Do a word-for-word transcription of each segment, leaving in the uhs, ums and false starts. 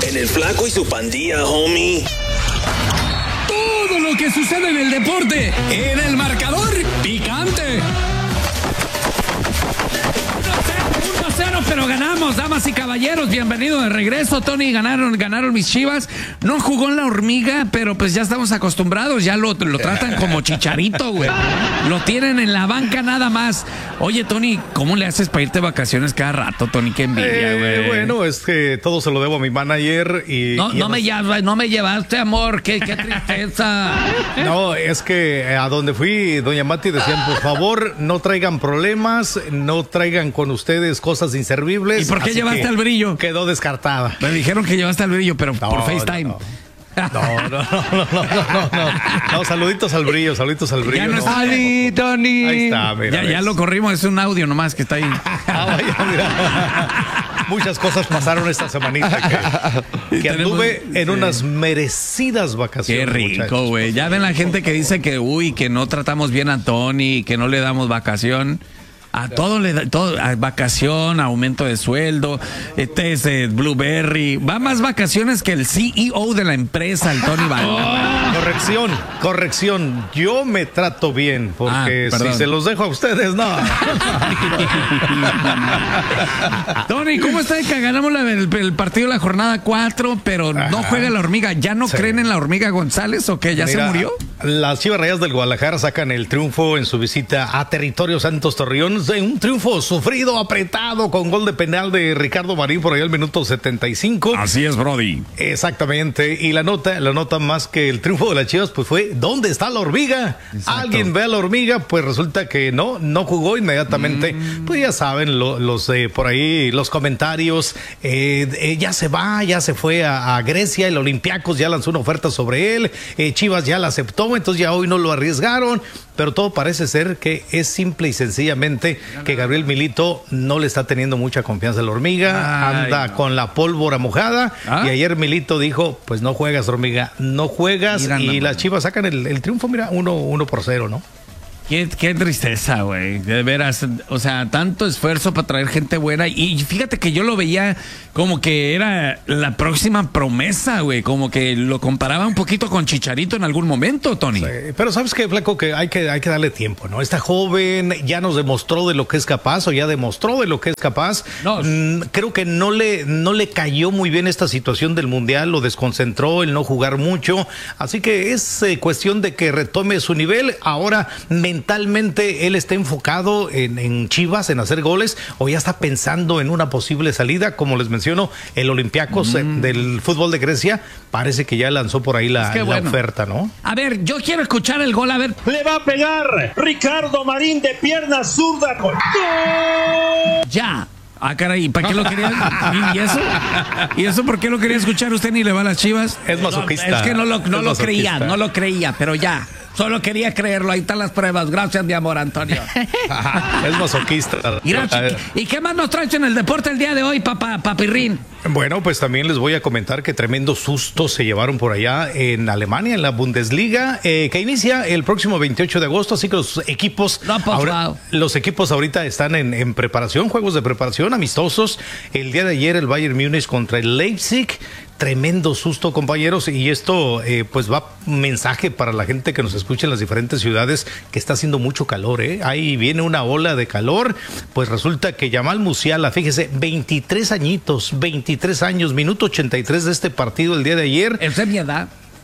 En el Flaco y su pandilla, homie. Todo lo que sucede en el deporte, en el marcador picante. uno cero, pero ganamos, damas y caballeros. Bienvenido de regreso, Tony. Ganaron, ganaron mis Chivas. No jugó en la hormiga, pero pues ya estamos acostumbrados. Ya lo, lo tratan como Chicharito, güey. Lo tienen en la banca nada más. Oye, Tony, ¿cómo le haces para irte de vacaciones cada rato, Tony? Qué envidia, güey. Eh, bueno, es que todo se lo debo a mi manager y... No, y no, me llevas, no me llevaste, amor. Qué, qué tristeza. No, es que a donde fui, doña Mati, decían, por favor, no traigan problemas, no traigan con ustedes cosas inservibles. ¿Y por qué llevaste al Brillo? Quedó descartada. Me dijeron que llevaste al Brillo, pero No, por FaceTime. no. No, no, no, no, no, no, no, no, saluditos al Brillo, saluditos al Brillo. Ya no no. está. ¡Ali, Tony! Ahí está, mira. Ya, ya lo corrimos, es un audio nomás que está ahí. Ah, vaya, mira. Muchas cosas pasaron esta semanita que, que anduve en sí. unas merecidas vacaciones. Qué rico, muchachos. güey. Ya ven la gente que dice que, uy, que no tratamos bien a Tony, que no le damos vacación. A todo le da, todo, a vacación, aumento de sueldo, este es eh, Blueberry, va más vacaciones que el C E O de la empresa, el Tony Valdés. Oh, corrección, corrección. Yo me trato bien, porque Ah, si se los dejo a ustedes, no. Tony, ¿cómo está que ganamos la, el, el partido de la jornada cuatro, pero no Ajá. juega la hormiga? ¿Ya no Sí. creen en la hormiga González o qué? ¿Ya Mira, se murió? Las Chivas Rayadas del Guadalajara sacan el triunfo en su visita a Territorio Santos Torreón. Un triunfo sufrido, apretado, con gol de penal de Ricardo Marín por ahí al minuto setenta y cinco. Así es, Brody. Exactamente. Y la nota, la nota más que el triunfo de las Chivas, pues fue ¿dónde está la hormiga? Exacto. Alguien ve a la hormiga, pues resulta que no, no jugó inmediatamente. Mm. Pues ya saben, lo, los eh, por ahí, los comentarios, eh, eh, ya se va, ya se fue a, a Grecia, el Olympiacos ya lanzó una oferta sobre él, eh, Chivas ya la aceptó, entonces ya hoy no lo arriesgaron, pero todo parece ser que es simple y sencillamente que Gabriel Milito no le está teniendo mucha confianza a la hormiga, Ay, anda no. con la pólvora mojada. ¿Ah? Y ayer Milito dijo, pues no juegas, hormiga, no juegas. Mira, y no, las Chivas sacan el, el triunfo, mira, uno, uno por cero, ¿no? Qué, qué tristeza, güey. De veras. O sea, tanto esfuerzo para traer gente buena. Y fíjate que yo lo veía como que era la próxima promesa, güey. Como que lo comparaba un poquito con Chicharito en algún momento, Tony. Sí, pero sabes qué, Flaco, que hay que hay que darle tiempo, ¿no? Está joven, ya nos demostró de lo que es capaz, o ya demostró de lo que es capaz. No. Mm, creo que no le, no le cayó muy bien esta situación del Mundial, lo desconcentró, el no jugar mucho. Así que es eh, cuestión de que retome su nivel. Ahora, mentalmente, él está enfocado en, en Chivas, en hacer goles, o ya está pensando en una posible salida, como les menciono, el Olympiacos mm. del fútbol de Grecia, parece que ya lanzó por ahí la, Es que la bueno. oferta, ¿no? A ver, yo quiero escuchar el gol, a ver. Le va a pegar Ricardo Marín de pierna zurda con ¡gol! Ya. Ah, caray, ¿para qué lo quería? ¿Y eso? ¿Y eso por qué lo quería escuchar usted ni le va a las Chivas? Es masoquista. No, es que no lo, no Es lo masoquista. creía, no lo creía, pero ya. Solo quería creerlo, ahí están las pruebas. Gracias, mi amor, Antonio. Es masoquista. Mira, ¿y qué más nos traes en el deporte el día de hoy, papá, papirrín? Bueno, pues también les voy a comentar que tremendo susto se llevaron por allá en Alemania, en la Bundesliga, eh, que inicia el próximo veintiocho de agosto, así que los equipos, No, pues, ahora, wow. los equipos ahorita están en, en preparación, juegos de preparación amistosos. El día de ayer el Bayern Múnich contra el Leipzig. Tremendo susto, compañeros, y esto eh, pues va un mensaje para la gente que nos escucha en las diferentes ciudades, que está haciendo mucho calor, ¿eh? Ahí viene una ola de calor. Pues resulta que Yamal Musiala, fíjese, veintitrés añitos, veintitrés años, minuto ochenta y tres de este partido el día de ayer. Esa es mi edad.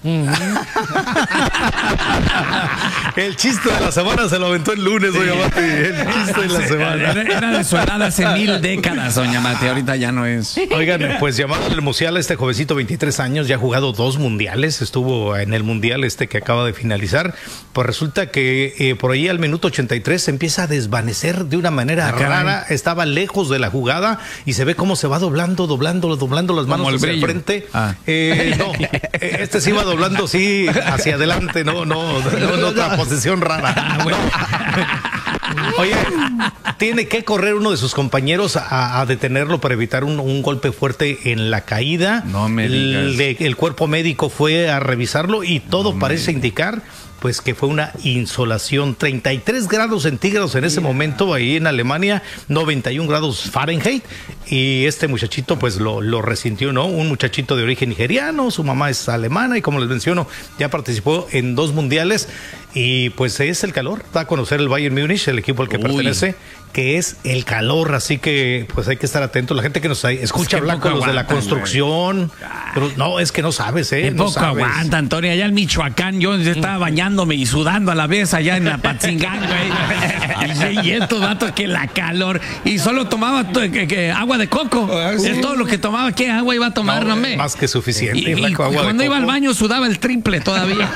El chiste de la semana se lo aventó el lunes, doña Mati. El chiste de la semana. Era, era de su edad hace mil décadas, doña Mati. Ahorita ya no es. Oigan, pues Yamal Musiala, este jovencito, veintitrés años, ya ha jugado dos mundiales. Estuvo en el mundial este que acaba de finalizar. Pues resulta que eh, por ahí al minuto ochenta y tres se empieza a desvanecer de una manera Ah, rara. Estaba lejos de la jugada y se ve cómo se va doblando, doblando, doblando las manos Como el hacia el Brillo. frente. Ah. Eh, no, eh, este sí va doblando, sí, hacia adelante, no, no, no, en otra posición rara. Oye, tiene que correr uno de sus compañeros a, a detenerlo para evitar un, un golpe fuerte en la caída. No me digas. El, el cuerpo médico fue a revisarlo y todo No parece me... indicar pues que fue una insolación. treinta y tres grados centígrados en ese momento ahí en Alemania, noventa y un grados Fahrenheit. Y este muchachito pues lo, lo resintió, ¿no? Un muchachito de origen nigeriano, su mamá es alemana y como les menciono, ya participó en dos mundiales. Y pues es el calor, da a conocer el Bayern Múnich, el equipo al que Uy. pertenece, que es el calor, así que pues hay que estar atentos. La gente que nos escucha hablar con los de la construcción, pero no, es que no sabes, ¿eh? No poco sabes. Aguanta, Antonio, allá en Michoacán, yo estaba bañándome y sudando a la vez allá en Apatzingán, güey. Y estos datos que la calor, y solo tomaba que, que, agua de coco, sí. Es todo lo que tomaba. ¿Qué agua iba a tomar, no, no Más que suficiente. Y, y, y cuando iba al baño sudaba el triple todavía.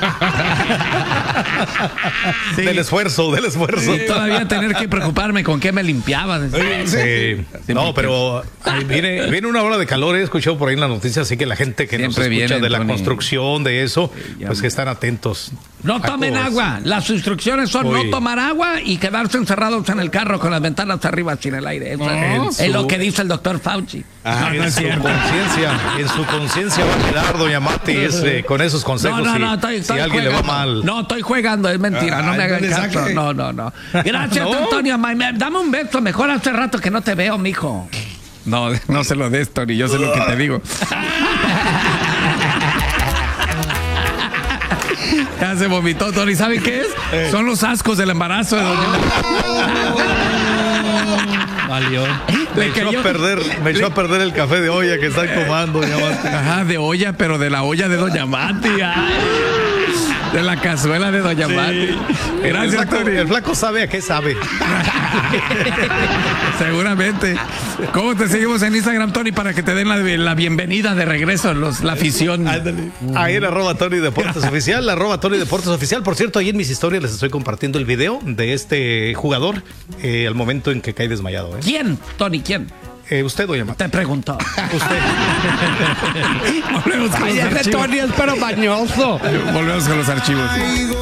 Sí. Del esfuerzo, del esfuerzo. Sí, todavía tener que preocuparme con qué me limpiaba. Sí. Sí. No, pero viene, viene una hora de calor, he escuchado por ahí en la noticia, así que la gente que Siempre nos escucha viene, de la Tony. construcción, de eso, pues que están atentos. No tomen agua. Las instrucciones son Uy. no tomar agua y quedarse encerrados en el carro con las ventanas arriba sin el aire. Eso no, es su... lo que dice el doctor Fauci. Ah, no, no en, su conciencia, en su conciencia va a quedar, doña Mati, es, eh, con esos consejos. No, no, no, si, estoy, estoy si a alguien jugando. le va mal. No, estoy jugando, es mentira, ah, no me hagan caso. No, no, no. Gracias, ¿No? Antonio. Dame un beso, mejor hace rato que no te veo, mijo. No, no se lo des, Tony, yo sé lo que te digo. Ya se vomitó, Tony. ¿Sabe qué es? Eh. Son los ascos del embarazo de doña Valió. Me echó, a perder, me echó a perder el café de olla que están tomando. Ajá, de olla, pero de la olla de doña Mati. Ay. De la cazuela de doña sí. Mati. Gracias, el flaco, Tony. El flaco sabe a qué sabe. Seguramente. ¿Cómo te seguimos en Instagram, Tony, para que te den la, la bienvenida de regreso, los, la afición? Ándale. Ahí en arroba Tony Deportes Oficial, arroba Tony Deportes Oficial. Por cierto, ahí en mis historias les estoy compartiendo el video de este jugador eh, al momento en que cae desmayado. ¿eh? ¿Quién, Tony? ¿Quién? Eh, usted, doña Mati. Te preguntó. Usted. Volvemos con los archivos. Tony es pero bañoso. Volvemos con los archivos.